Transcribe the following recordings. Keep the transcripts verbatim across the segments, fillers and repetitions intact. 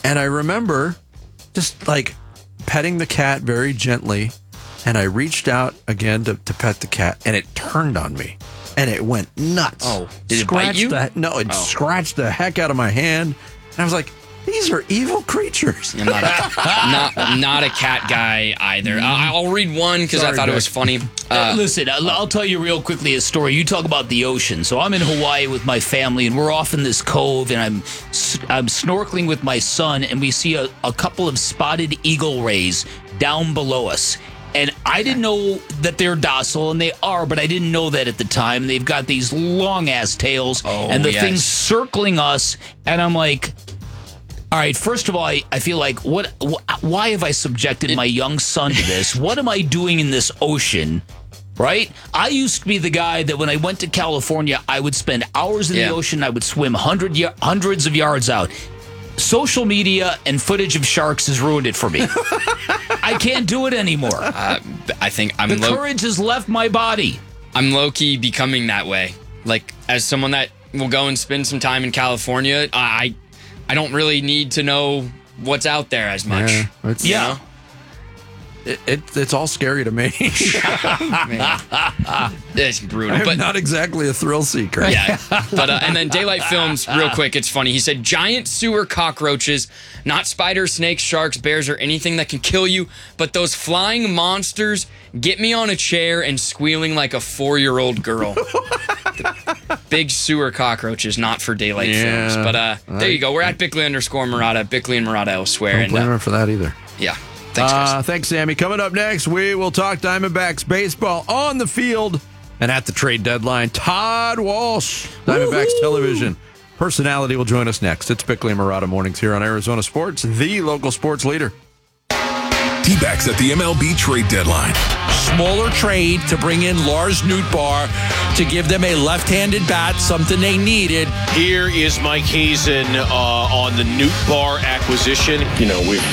And I remember just like petting the cat very gently. And I reached out again to, to pet the cat, and it turned on me. And it went nuts. Oh, did it scratched bite you? The, no, it oh. scratched the heck out of my hand. And I was like, these are evil creatures. I'm not a, not, not a cat guy either. I'll, I'll read one because I thought Dick. It was funny. Uh, Listen, I'll, I'll tell you real quickly a story. You talk about the ocean. So I'm in Hawaii with my family, and we're off in this cove, and I'm I'm snorkeling with my son, and we see a, a couple of spotted eagle rays down below us. And I didn't know that they're docile, and they are, but I didn't know that at the time. They've got these long-ass tails, oh, and the yes. thing's circling us, and I'm like, all right, first of all, I, I feel like, what? Wh- why have I subjected my young son to this? What am I doing in this ocean, right? I used to be the guy that when I went to California, I would spend hours in yeah. the ocean, I would swim hundred y- hundreds of yards out. Social media and footage of sharks has ruined it for me. I can't do it anymore. Uh, I think I'm the low- courage has left my body. I'm low-key becoming that way. Like, as someone that will go and spend some time in California, I I don't really need to know what's out there as much. Yeah, it's, yeah. You know? it, it, it's all scary to me. It's brutal. I'm but not exactly a thrill seeker. Yeah, but uh, and then Daylight Films, real quick, it's funny. He said, giant sewer cockroaches, not spiders, snakes, sharks, bears, or anything that can kill you, but those flying monsters get me on a chair and squealing like a four-year-old girl. Big sewer cockroaches, not for Daylight Yeah, Films. But uh, there you go. We're at Bickley underscore Murata, Bickley and Murata elsewhere. Don't and blame uh, her for that either. yeah. Thanks, guys. Uh, thanks, Sammy. Coming up next, we will talk Diamondbacks baseball on the field and at the trade deadline. Todd Walsh, Diamondbacks Woo-hoo! Television personality, will join us next. It's Bickley and Murata Mornings here on Arizona Sports, the local sports leader. D-backs at the M L B trade deadline. Smaller trade to bring in Lars Nootbaar to give them a left-handed bat, something they needed. Here is Mike Hazen uh, on the Nootbaar acquisition. You know, we've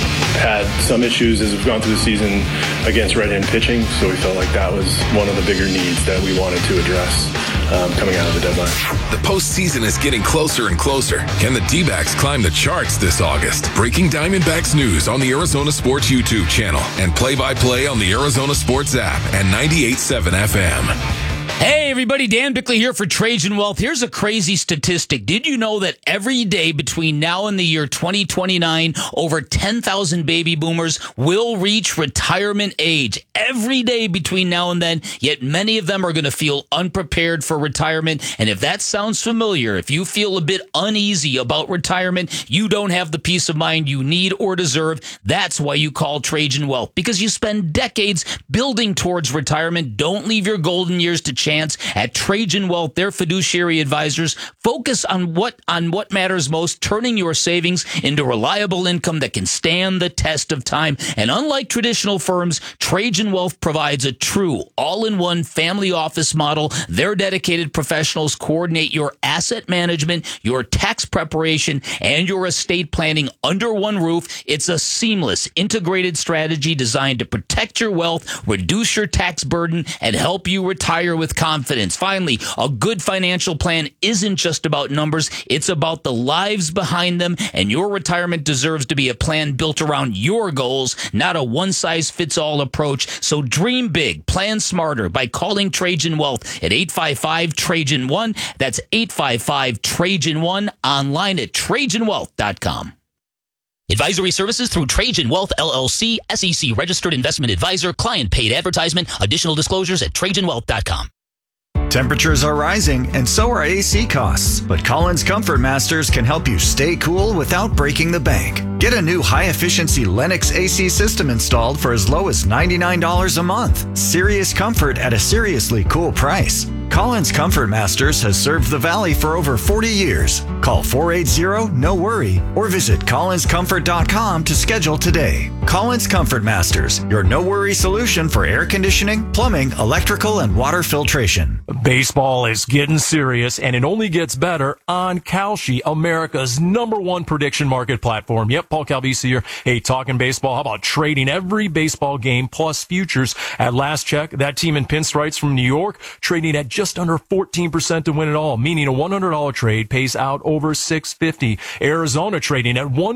had some issues as we've gone through the season against right-hand pitching, so we felt like that was one of the bigger needs that we wanted to address um, coming out of the deadline. The postseason is getting closer and closer. Can the D-backs climb the charts this August? Breaking Diamondbacks news on the Arizona Sports YouTube channel and play-by-play on the Arizona Sports app and ninety-eight point seven F M. Hey, everybody, Dan Bickley here for Trajan Wealth. Here's a crazy statistic. Did you know that every day between now and the year twenty twenty-nine, over ten thousand baby boomers will reach retirement age? Every day between now and then, yet many of them are going to feel unprepared for retirement. And if that sounds familiar, if you feel a bit uneasy about retirement, you don't have the peace of mind you need or deserve, that's why you call Trajan Wealth. Because you spend decades building towards retirement. Don't leave your golden years to chance. At Trajan Wealth, their fiduciary advisors focus on what on what matters most, turning your savings into reliable income that can stand the test of time. And unlike traditional firms, Trajan Wealth provides a true all-in-one family office model. Their dedicated professionals coordinate your asset management, your tax preparation, and your estate planning under one roof. It's a seamless, integrated strategy designed to protect your wealth, reduce your tax burden, and help you retire with confidence. Finally, a good financial plan isn't just about numbers. It's about the lives behind them, and your retirement deserves to be a plan built around your goals, not a one-size-fits-all approach. So dream big, plan smarter by calling Trajan Wealth at eight five five, Trajan one. That's eight five five, Trajan one, online at Trajan Wealth dot com. Advisory services through Trajan Wealth, L L C, S E C registered investment advisor, client paid advertisement. Additional disclosures at Trajan Wealth dot com. Temperatures are rising, and so are A C costs. But Collins Comfort Masters can help you stay cool without breaking the bank. Get a new high-efficiency Lennox A C system installed for as low as ninety-nine dollars a month. Serious comfort at a seriously cool price. Collins Comfort Masters has served the Valley for over forty years. Call four eight zero, no worry, or visit collins comfort dot com to schedule today. Collins Comfort Masters, your no-worry solution for air conditioning, plumbing, electrical, and water filtration. Baseball is getting serious, and it only gets better on Kalshi, America's number one prediction market platform. Yep, Paul Calvisi here. Hey, talking baseball, how about trading every baseball game plus futures? At last check, that team in pinstripes from New York trading at just under fourteen percent to win it all, meaning a one hundred dollars trade pays out over six hundred fifty dollars. Arizona trading at one